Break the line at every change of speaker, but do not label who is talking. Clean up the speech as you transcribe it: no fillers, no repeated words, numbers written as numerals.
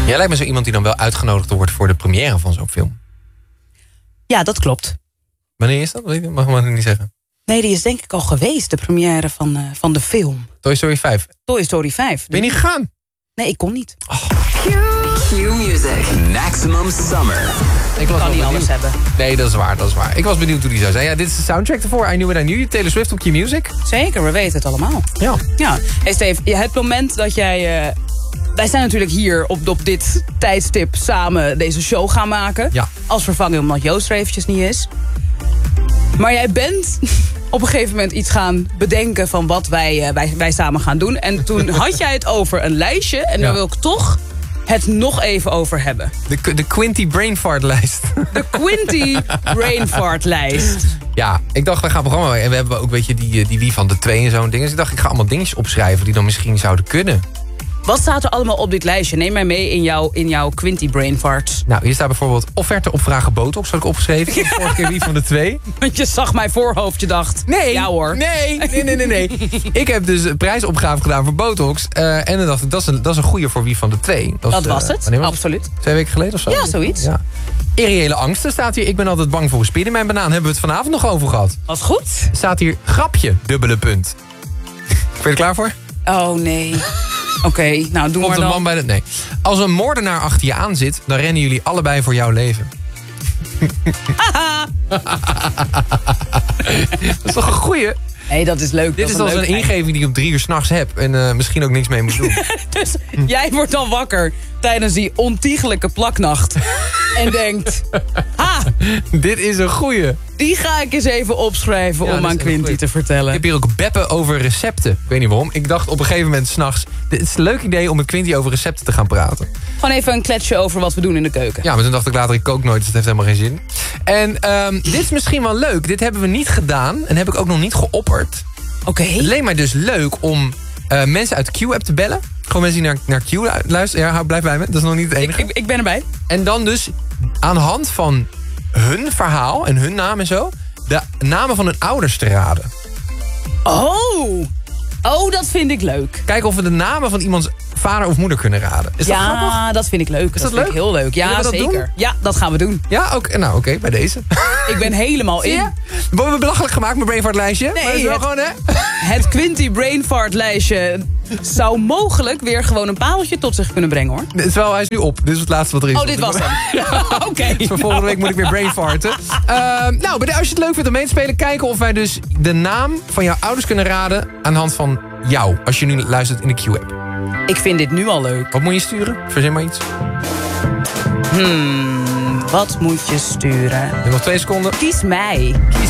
Jij lijkt me zo iemand die dan wel uitgenodigd wordt voor de première van zo'n film.
Ja, dat klopt.
Wanneer is dat? Mag ik maar niet zeggen.
Nee, die is denk ik al geweest, de première van de film.
Toy Story 5.
Toy Story 5.
Ben je niet gegaan?
Nee, ik kon niet.
Q-Music. Maximum Summer.
Ik was
Kan niet
benieuwd.
alles hebben.
Nee, dat is waar. Ik was benieuwd hoe die zou zijn. Ja, dit is de soundtrack ervoor. I Knew What I Knew You, Taylor Swift op Q-Music.
Zeker, we weten het allemaal.
Ja.
Ja. Hey Steve, het moment dat jij... wij zijn natuurlijk hier op dit tijdstip samen deze show gaan maken.
Ja.
Als vervanging omdat Joost er eventjes niet is. Maar jij bent op een gegeven moment iets gaan bedenken van wat wij samen gaan doen. En toen had jij het over een lijstje. En daar wil ik toch het nog even over hebben.
De Quinty Brainfart-lijst.
De Quinty Brainfart-lijst.
Ja, ik dacht, wij gaan programma maken. En we hebben ook, weet je, die Wie van de Twee en zo'n ding. Dus ik dacht, ik ga allemaal dingetjes opschrijven die dan misschien zouden kunnen.
Wat staat er allemaal op dit lijstje? Neem mij mee in jouw Quinty Brainfart.
Nou, hier staat bijvoorbeeld offerte opvragen botox. Had ik opgeschreven. Ja. Vorige keer Wie van de Twee.
Want je zag mijn voorhoofd, je dacht...
Nee,
ja hoor.
Nee. Ik heb dus een prijsopgave gedaan voor botox. En dan dacht ik, dat is een goeie voor Wie van de Twee.
Dat was het, absoluut.
2 weken geleden of zo?
Ja, zoiets.
Ja. Irreële angsten staat hier. Ik ben altijd bang voor een spin in mijn banaan. Hebben we het vanavond nog over gehad.
Was goed.
Staat hier grapje, dubbele punt. Ben je er klaar voor?
Oh nee. Oké, nou doe
Komt
maar
een
dan.
man bij de... Nee. Als een moordenaar achter je aan zit, dan rennen jullie allebei voor jouw leven. Dat is toch een goeie?
Nee, dat is leuk.
Dit is dan zo'n ingeving die ik om 3 uur 's nachts heb. En misschien ook niks mee moet doen.
Dus jij wordt dan wakker tijdens die ontiegelijke plaknacht. En denkt, ha,
Dit is een goeie.
die ga ik eens even opschrijven
Ja,
om
dat
aan
is een
Quinty
goeie.
te vertellen.
Ik heb hier ook beppen over recepten. Ik weet niet waarom. Ik dacht op een gegeven moment 's nachts. Het is een leuk idee om met Quinty over recepten te gaan praten.
Gewoon even een kletsje over wat we doen in de keuken.
Ja, maar toen dacht ik later, ik kook nooit, dus dat heeft helemaal geen zin. En dit is misschien wel leuk. Dit hebben we niet gedaan en heb ik ook nog niet geopperd.
Oké.
Het leek mij dus leuk om mensen uit de Q-app te bellen. Gewoon mensen die naar Q luisteren. Ja, blijf bij me. Dat is nog niet het enige.
Ik ben erbij.
En dan dus aan de hand van hun verhaal en hun naam en zo... de namen van hun ouders te raden.
Oh, dat vind ik leuk.
Kijken of we de namen van iemands vader of moeder kunnen raden. Is dat grappig?
Ja, dat vind ik leuk.
Is dat
vind
leuk?
ik heel leuk. Ja,
Willen we dat
zeker.
doen?
Ja, dat gaan we doen.
Ja, oké, bij deze.
Ik ben helemaal
Zie je?
in.
We hebben belachelijk gemaakt met Brainfart lijstje.
Nee,
maar het is wel
het-
gewoon, hè?
Het Quinty Brainfart lijstje zou mogelijk weer gewoon een pareltje tot zich kunnen brengen, hoor.
Terwijl hij is nu op. Dit is het laatste wat er is.
Oh, dit was hem. Oké.
Dus volgende week moet ik weer brainfarten. Als je het leuk vindt om mee te spelen... kijken of wij dus de naam van jouw ouders kunnen raden... aan de hand van jou. Als je nu luistert in de Q-app.
Ik vind dit nu al leuk.
Wat moet je sturen? Verzin maar iets.
Wat moet je sturen?
Je hebt nog 2 seconden.
Kies mij.